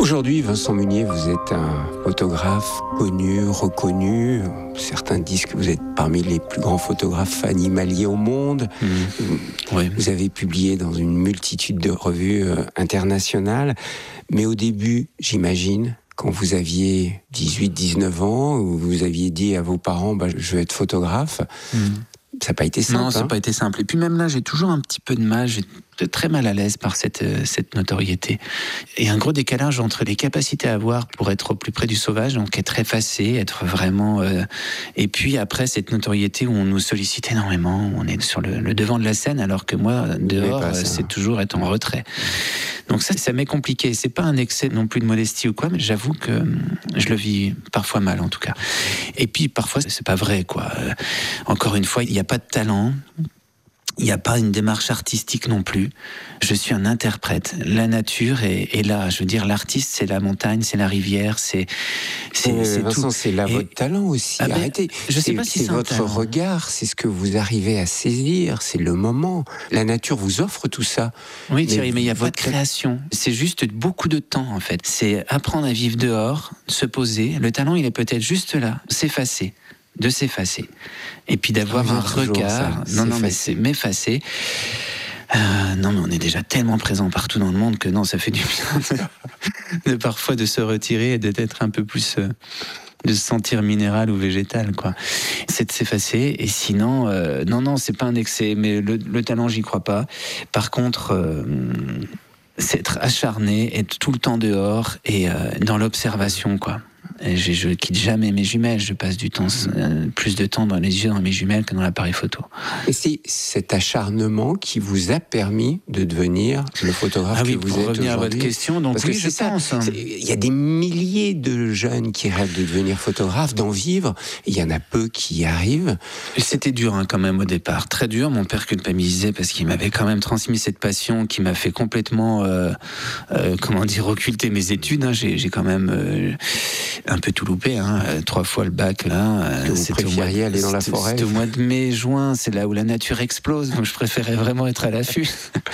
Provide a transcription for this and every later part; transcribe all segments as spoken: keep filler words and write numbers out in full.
Aujourd'hui, Vincent Munier, vous êtes un photographe connu, reconnu. Certains disent que vous êtes parmi les plus grands photographes animaliers au monde. Mmh. Oui. Vous avez publié dans une multitude de revues euh, internationales. Mais au début, j'imagine, quand vous aviez dix-huit dix-neuf ans, vous aviez dit à vos parents bah, « je veux être photographe mmh. », ça n'a pas été simple. Non, ça n'a hein. pas été simple. Et puis même là, j'ai toujours un petit peu de mal, j'ai très mal à l'aise par cette, cette notoriété. Et un gros décalage entre les capacités à avoir pour être au plus près du sauvage, donc être effacé, être vraiment... Euh, et puis après, cette notoriété où on nous sollicite énormément, où on est sur le, le devant de la scène, alors que moi, dehors, c'est toujours être en retrait. Donc ça, ça m'est compliqué. C'est pas un excès non plus de modestie ou quoi, mais j'avoue que je le vis parfois mal, en tout cas. Et puis parfois, c'est pas vrai, quoi. Euh, encore une fois, il n'y a pas de talent. Il n'y a pas une démarche artistique non plus. Je suis un interprète. La nature est, est là. Je veux dire, l'artiste, c'est la montagne, c'est la rivière, c'est, c'est, euh, c'est Vincent, tout. c'est là Et... votre talent aussi. Ah ben, Arrêtez. Je sais c'est, pas si c'est, c'est votre regard, c'est ce que vous arrivez à saisir, c'est le moment. La nature vous offre tout ça. Oui, mais Thierry, mais il n'y a votre... pas de création. C'est juste beaucoup de temps, en fait. C'est apprendre à vivre dehors, se poser. Le talent, il est peut-être juste là, s'effacer. de s'effacer et puis d'avoir un regard ça, non non mais c'est m'effacer euh, non mais on est déjà tellement présent partout dans le monde que non ça fait du bien de, de parfois de se retirer et d'être un peu plus euh, de se sentir minéral ou végétal quoi. C'est de s'effacer et sinon euh, non non c'est pas un excès mais le, le talent j'y crois pas. Par contre euh, c'est être acharné, être tout le temps dehors et euh, dans l'observation quoi. Je, je quitte jamais mes jumelles, je passe du temps, euh, plus de temps dans les yeux dans mes jumelles que dans l'appareil photo. Et c'est cet acharnement qui vous a permis de devenir le photographe ah oui, que vous pour êtes revenir aujourd'hui. à votre question, donc Parce oui, que je c'est pense. ça. Il y a des milliers de jeunes qui rêvent de devenir photographe, d'en vivre. Il y en a peu qui y arrivent. C'était dur hein, quand même au départ, très dur. Mon père culpabilisait parce qu'il m'avait quand même transmis cette passion qui m'a fait complètement, euh, euh, comment dire, occulter mes études. Hein. J'ai, j'ai quand même euh, un peu tout loupé. Hein. Trois fois le bac là. Euh, vous préfériez aller dans la forêt. C'était au mois de mai, juin. C'est là où la nature explose. Donc je préférais vraiment être à l'affût.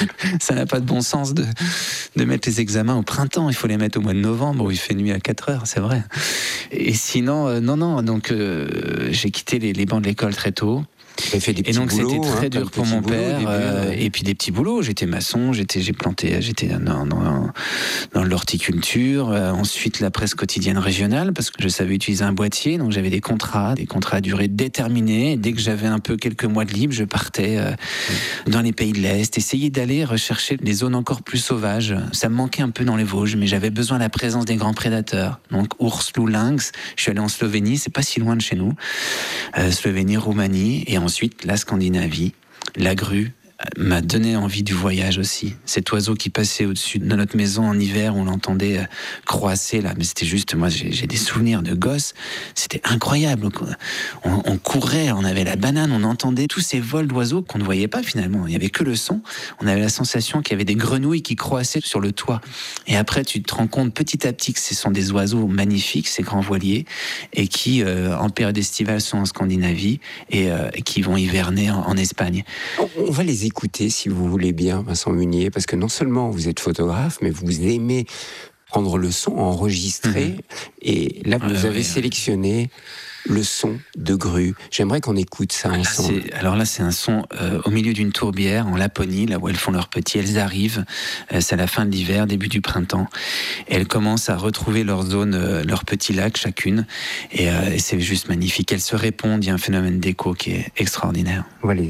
Ça n'a pas de bon sens de de mettre les examens au printemps. Il faut les mettre au mois de novembre où il fait nuit à quatre heures. C'est vrai. Et sinon, euh, non, non. Donc euh, j'ai quitté les, les bancs de l'école très tôt. Fait des et donc boulots, c'était très hein, dur pour mon boulot, père début, euh, ouais. Et puis des petits boulots, j'étais maçon, j'étais j'ai planté j'étais dans dans, dans l'horticulture, euh, ensuite la presse quotidienne régionale parce que je savais utiliser un boîtier, donc j'avais des contrats des contrats à durée déterminée, et dès que j'avais un peu quelques mois de libre, je partais euh, mmh. dans les pays de l'Est, essayer d'aller rechercher des zones encore plus sauvages. Ça me manquait un peu dans les Vosges, mais j'avais besoin de la présence des grands prédateurs. Donc ours, loup, lynx, je suis allé en Slovénie, c'est pas si loin de chez nous. Euh, Slovénie, Roumanie et ensuite la Scandinavie, la grue m'a donné envie du voyage aussi. Cet oiseau qui passait au-dessus de notre maison en hiver, on l'entendait euh, croasser là, mais c'était juste, moi j'ai, j'ai des souvenirs de gosse, c'était incroyable. On, on courait, on avait la banane, on entendait tous ces vols d'oiseaux qu'on ne voyait pas finalement, il n'y avait que le son. On avait la sensation qu'il y avait des grenouilles qui croassaient sur le toit. Et après tu te rends compte petit à petit que ce sont des oiseaux magnifiques, ces grands voiliers, et qui euh, en période estivale sont en Scandinavie et, euh, et qui vont hiverner en, en Espagne. On, on va les écouter si vous voulez bien, Vincent Munier, parce que non seulement vous êtes photographe, mais vous aimez prendre le son, enregistrer, mmh. et là vous euh, avez oui, sélectionné le son de grue. J'aimerais qu'on écoute ça là, ensemble. C'est, alors là, c'est un son euh, au milieu d'une tourbière en Laponie, là où elles font leurs petits. Elles arrivent, euh, c'est à la fin de l'hiver, début du printemps, et elles commencent à retrouver leur zone, euh, leur petit lac chacune, et, euh, et c'est juste magnifique. Elles se répondent, il y a un phénomène d'écho qui est extraordinaire. Voilà.